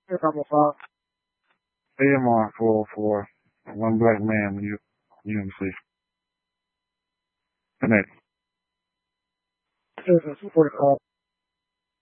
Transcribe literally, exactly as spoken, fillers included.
A couple five. A M R four oh four. One black man, U M C. Connect. Two forty-five.